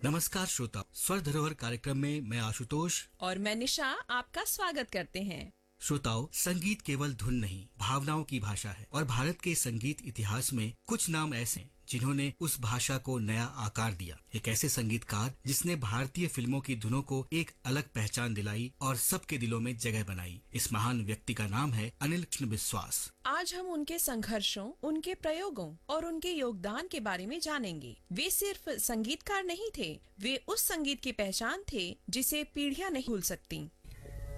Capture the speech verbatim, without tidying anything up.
नमस्कार श्रोता, स्वर धरोहर कार्यक्रम में मैं आशुतोष और मैं निशा आपका स्वागत करते हैं। श्रोताओं, संगीत केवल धुन नहीं, भावनाओं की भाषा है और भारत के संगीत इतिहास में कुछ नाम ऐसे हैं जिन्होंने उस भाषा को नया आकार दिया। एक ऐसे संगीतकार जिसने भारतीय फिल्मों की धुनों को एक अलग पहचान दिलाई और सबके दिलों में जगह बनाई। इस महान व्यक्ति का नाम है अनिल कृष्ण विश्वास। आज हम उनके संघर्षों, उनके प्रयोगों और उनके योगदान के बारे में जानेंगे। वे सिर्फ संगीतकार नहीं थे, वे उस संगीत की पहचान थे जिसे पीढ़ियां नहीं भूल सकती।